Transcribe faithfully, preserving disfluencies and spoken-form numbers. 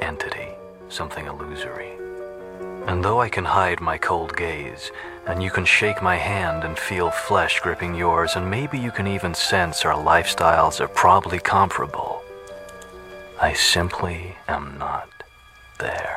entity, something illusory. And though I can hide my cold gaze, and you can shake my hand and feel flesh gripping yours, and maybe you can even sense our lifestyles are probably comparable, I simply am not there.